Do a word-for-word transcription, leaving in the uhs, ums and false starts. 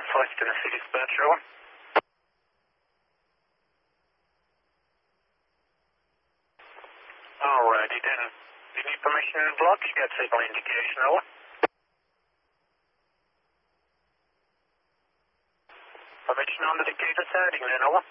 Southwest Tennessee dispatch, over. Alrighty then. Do you need permission to block? You got signal indication, over. Permission on the Decatur sighting then, over.